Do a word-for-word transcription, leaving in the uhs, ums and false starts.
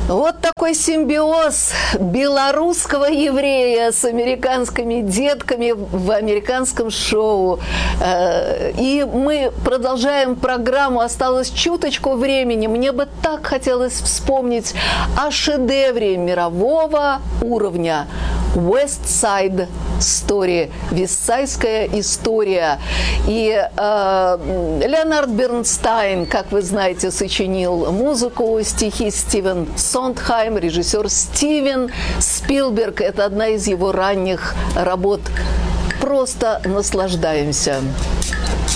Вот такой симбиоз белорусского еврея с американскими детками в американском шоу. И мы продолжаем программу. Осталось чуточку времени. Мне бы так хотелось вспомнить о шедевре мирового уровня West Side Story, Вестсайдская история. И э, Леонард Бернстайн, как вы знаете, сочинил музыку, стихи Стивен Сондхайм, режиссер Стивен Спилберг. Это одна из его ранних работ. Просто наслаждаемся.